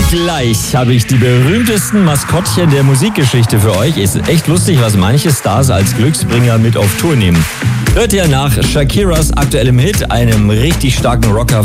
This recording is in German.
Gleich habe ich die berühmtesten Maskottchen der Musikgeschichte für euch. Ist echt lustig, was manche Stars als Glücksbringer mit auf Tour nehmen. Hört ihr nach Shakiras aktuellem Hit, einem richtig starken Rocker